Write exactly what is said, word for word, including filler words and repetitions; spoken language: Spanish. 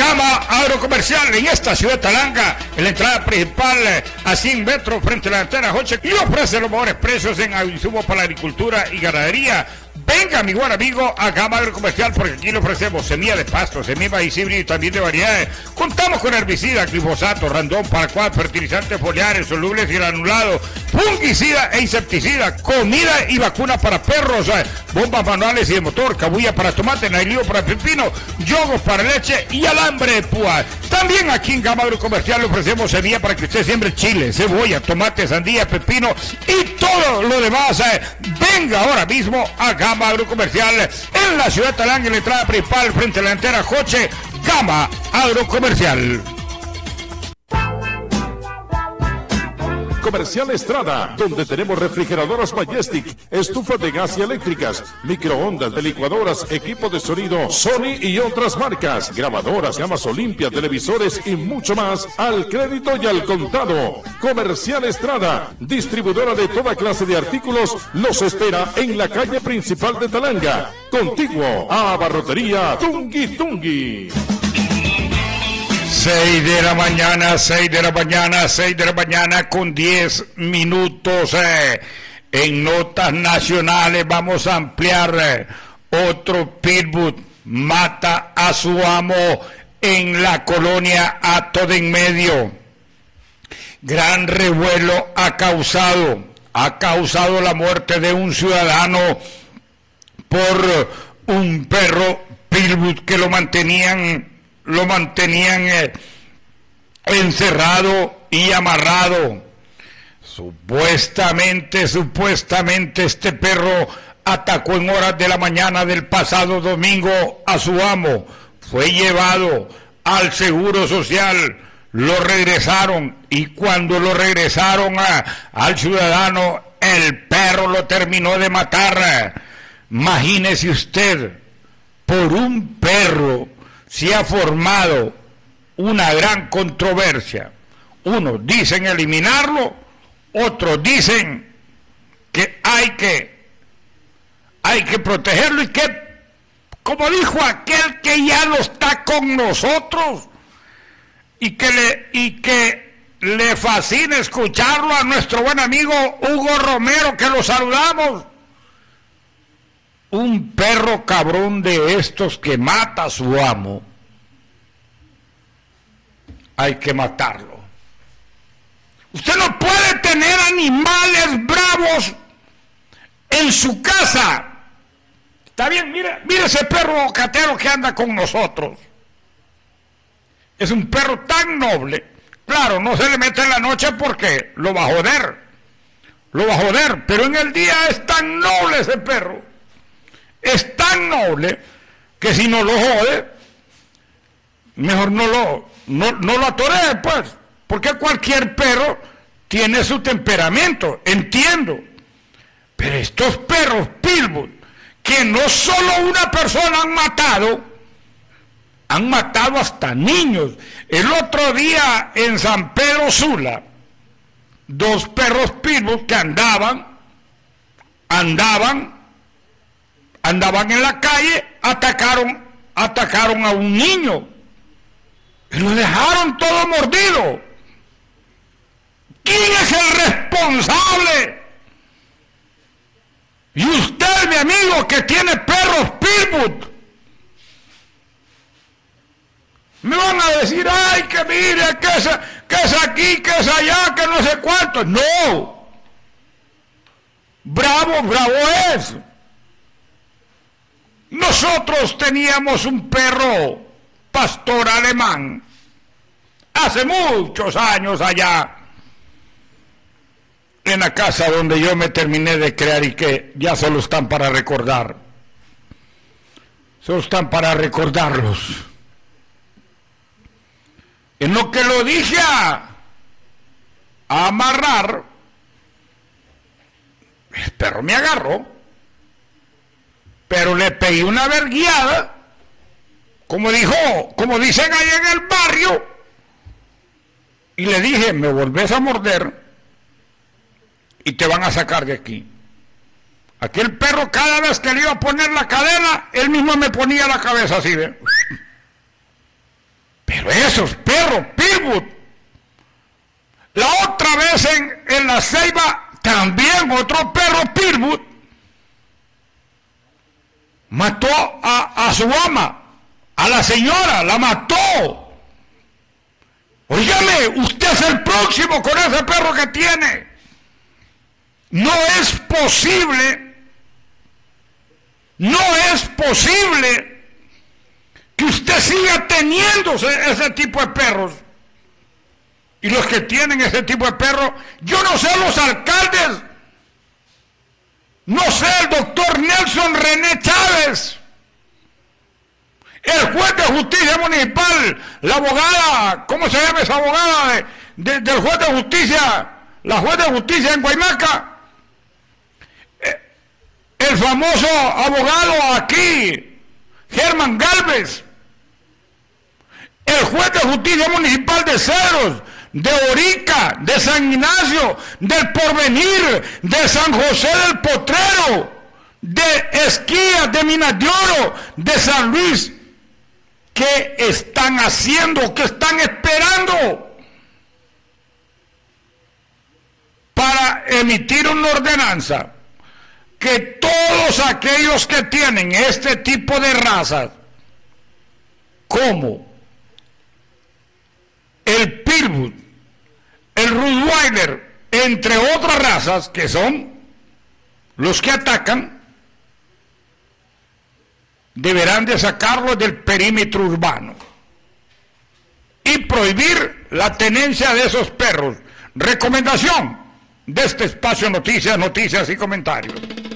Gama Agrocomercial en esta ciudad de Talanga, en la entrada principal a cien metros frente a la antena Joche, y ofrece los mejores precios en insumos para la agricultura y ganadería. Venga, mi buen amigo, a Gama Agrocomercial, porque aquí le ofrecemos semilla de pasto, semilla de maíz híbrido y también de variedades. Contamos con herbicida, glifosato, randón, paraquat, fertilizantes foliares, solubles y granulados, fungicida e insecticida, comida y vacuna para perros, eh, bombas manuales y de motor, cabulla para tomate, nailío para pepino, yogos para leche y alambre de púa. También aquí en Gama Agrocomercial le ofrecemos semilla para que usted siembre chile, cebolla, tomate, sandía, pepino y todo lo demás. Eh. Venga ahora mismo a Gama Agrocomercial en la ciudad de Talanga, en la entrada principal frente a la antena Joche. Gama Agrocomercial. Comercial Estrada, donde tenemos refrigeradoras Majestic, estufas de gas y eléctricas, microondas, de licuadoras, equipo de sonido Sony y otras marcas, grabadoras, gamas Olimpia, televisores y mucho más al crédito y al contado. Comercial Estrada, distribuidora de toda clase de artículos, los espera en la calle principal de Talanga, contiguo a Barrotería Tungui Tungui. seis de la mañana, seis de la mañana, seis de la mañana con diez minutos. Eh. En notas nacionales vamos a ampliar eh, otro pitbull mata a su amo en la colonia Hato de en Medio. Gran revuelo ha causado, ha causado la muerte de un ciudadano por un perro pitbull que lo mantenían lo mantenían eh, encerrado y amarrado. Supuestamente, supuestamente este perro atacó en horas de la mañana del pasado domingo a su amo. Fue llevado al Seguro Social, lo regresaron y cuando lo regresaron a, al ciudadano, el perro lo terminó de matar. Imagínese usted, por un perro se ha formado una gran controversia. Unos dicen eliminarlo, otros dicen que hay que hay que protegerlo y que, como dijo aquel que ya no está con nosotros y que le y que le fascina escucharlo, a nuestro buen amigo Hugo Romero, que lo saludamos. Un perro cabrón de estos que mata a su amo, hay que matarlo. Usted no puede tener animales bravos en su casa. Está bien, mire, mire ese perro bocatero que anda con nosotros. Es un perro tan noble. Claro, no se le mete en la noche porque lo va a joder. Lo va a joder, pero en el día es tan noble ese perro. Es tan noble que si no lo jode, mejor no lo, no, no lo atoree, pues, porque cualquier perro tiene su temperamento, entiendo, pero estos perros pitbull, que no solo una persona han matado, han matado hasta niños. El otro día en San Pedro Sula, dos perros pitbull que andaban, andaban, Andaban en la calle, atacaron, atacaron a un niño y lo dejaron todo mordido. ¿Quién es el responsable? Y usted, mi amigo, que tiene perros pitbull, me van a decir, ay, que mire, que es, que es aquí, que es allá, que no sé cuánto. No. Bravo, bravo es. Nosotros teníamos un perro pastor alemán hace muchos años allá en la casa donde yo me terminé de crear y que ya solo están para recordar. Solo están para recordarlos. En lo que lo dije a, a amarrar, el perro me agarró. Pero le pegué una verguiada, como dijo, como dicen allá en el barrio, y le dije, me volvés a morder y te van a sacar de aquí. Aquí el perro, cada vez que le iba a poner la cadena, él mismo me ponía la cabeza así, ¿ve? Pero esos perros Pitbull, la otra vez en, en La Ceiba, también otro perro Pitbull mató a, a su ama, a la señora, la mató. Óigame, usted es el próximo con ese perro que tiene. No es posible, no es posible que usted siga teniendo ese, ese tipo de perros. Y los que tienen ese tipo de perros, yo no sé los alcaldes, no sé el doctor Nelson René Chávez, el juez de justicia municipal, la abogada, ¿cómo se llama esa abogada de, de, del juez de justicia, la juez de justicia en Guaymaca? El famoso abogado aquí, Germán Galvez, el juez de justicia municipal de Cedros, de Orica, de San Ignacio, del Porvenir, de San José del Potrero, de Esquías, de Minas de Oro, de San Luis. ¿Qué están haciendo? ¿Qué están esperando para emitir una ordenanza que todos aquellos que tienen este tipo de razas, como el Pitbull, el Rottweiler, entre otras razas que son los que atacan, deberán de sacarlos del perímetro urbano y prohibir la tenencia de esos perros? Recomendación de este espacio Noticias, Noticias y Comentarios.